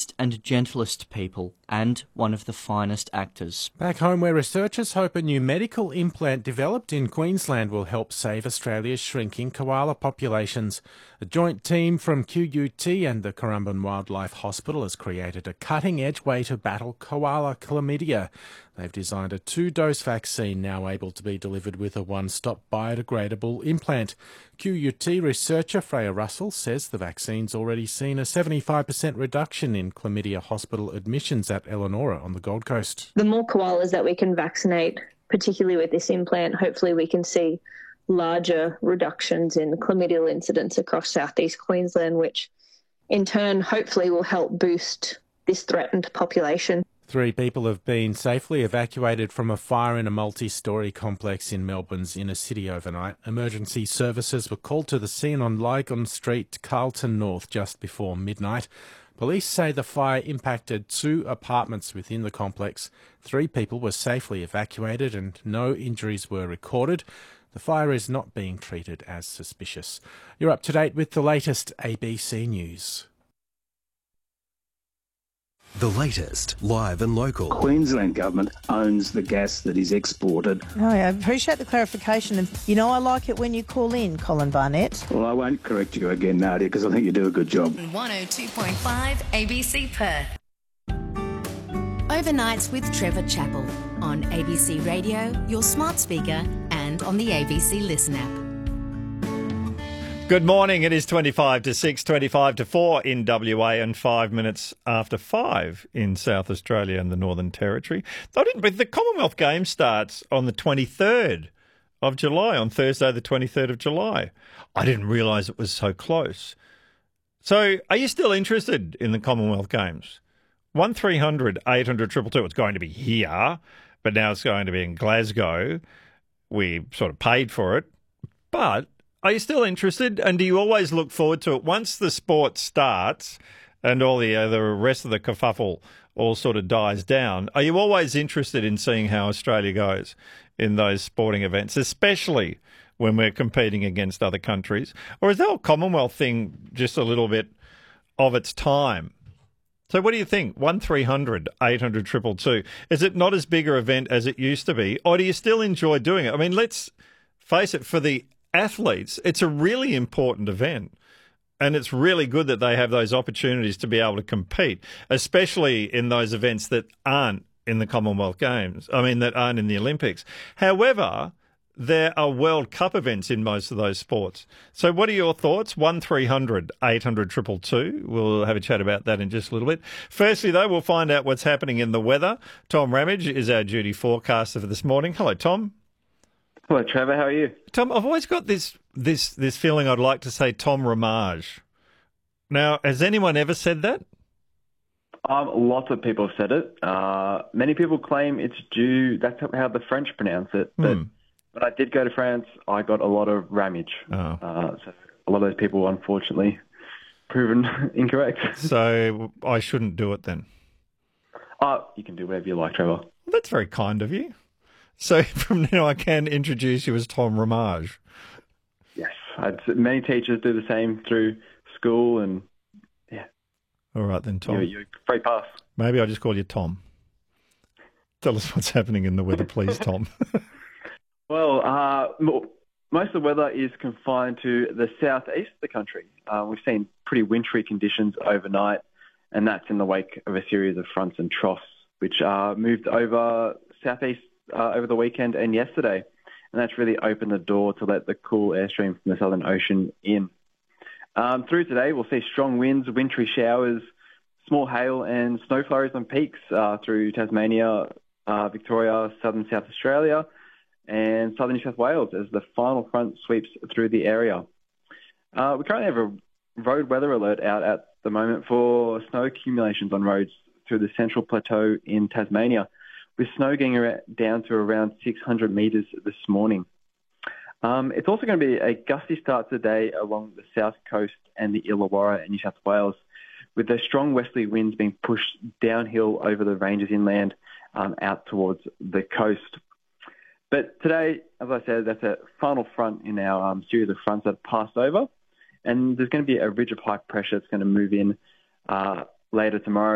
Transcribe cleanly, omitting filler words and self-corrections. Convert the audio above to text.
kindest and gentlest people and one of the finest actors. Back home, where researchers hope a new medical implant developed in Queensland will help save Australia's shrinking koala populations. A joint team from QUT and the Currumbin Wildlife Hospital has created a cutting-edge way to battle koala chlamydia. They've designed a 2-dose vaccine now able to be delivered with a one-stop biodegradable implant. QUT researcher Freya Russell says the vaccine's already seen a 75% reduction in chlamydia hospital admissions at Elanora on the Gold Coast. The more koalas that we can vaccinate, particularly with this implant, hopefully we can see larger reductions in chlamydial incidence across southeast Queensland, which in turn hopefully will help boost this threatened population. 3 people have been safely evacuated from a fire in a multi-storey complex in Melbourne's inner city overnight. Emergency services were called to the scene on Lygon Street, Carlton North, just before midnight. Police say the fire impacted 2 apartments within the complex. 3 people were safely evacuated and no injuries were recorded. The fire is not being treated as suspicious. You're up to date with the latest ABC News. The latest, live and local. Queensland Government owns the gas that is exported. Oh, I appreciate the clarification. And, I like it when you call in, Colin Barnett. Well, I won't correct you again, Nadia, because I think you do a good job. 102.5 ABC Perth. Overnights with Trevor Chappell on ABC Radio, your smart speaker, and on the ABC Listen app. Good morning. It is 25 to 6, 25 to 4 in WA and 5 minutes after 5 in South Australia and the Northern Territory. But the Commonwealth Games starts on the 23rd of July, on Thursday the 23rd of July. I didn't realise it was so close. So are you still interested in the Commonwealth Games? 1300 800 222. It's going to be here, but now it's going to be in Glasgow. We sort of paid for it, but are you still interested, and do you always look forward to it once the sport starts and all the rest of the kerfuffle all sort of dies down? Are you always interested in seeing how Australia goes in those sporting events, especially when we're competing against other countries? Or is the whole Commonwealth thing just a little bit of its time? So what do you think? 1300 800 222. Is it not as big an event as it used to be, or do you still enjoy doing it? I mean, let's face it, for the athletes, it's a really important event, and it's really good that they have those opportunities to be able to compete, especially in those events that aren't in the Commonwealth Games, that aren't in the Olympics. However, there are World Cup events in most of those sports. So what are your thoughts? 1300 800 222. We'll have a chat about that in just a little bit. Firstly, though, we'll find out what's happening in the weather. Tom Ramage is our duty forecaster for this morning. Hello, Tom. Hello, Trevor. How are you? Tom, I've always got this feeling I'd like to say Tom Ramage. Now, has anyone ever said that? Lots of people have said it. Many people claim it's due. That's how the French pronounce it. But when I did go to France, I got a lot of Ramage. So a lot of those people were unfortunately proven incorrect. So I shouldn't do it then? You can do whatever you like, Trevor. Well, that's very kind of you. So from now I can introduce you as Tom Ramage. Yes. Many teachers do the same through school and, yeah. All right then, Tom. You're free pass. Maybe I'll just call you Tom. Tell us what's happening in the weather, please, Tom. Well, most of the weather is confined to the southeast of the country. We've seen pretty wintry conditions overnight, and that's in the wake of a series of fronts and troughs, which moved over southeast over the weekend and yesterday. And that's really opened the door to let the cool airstream from the Southern Ocean in. Through today, we'll see strong winds, wintry showers, small hail and snow flurries on peaks through Tasmania, Victoria, southern South Australia and southern New South Wales as the final front sweeps through the area. We currently have a road weather alert out at the moment for snow accumulations on roads through the Central Plateau in Tasmania, with snow getting down to around 600 metres this morning. It's also going to be a gusty start today along the south coast and the Illawarra in New South Wales, with the strong westerly winds being pushed downhill over the ranges inland out towards the coast. But today, as I said, that's a final front in our series of fronts that have passed over, and there's going to be a ridge of high pressure that's going to move in later tomorrow.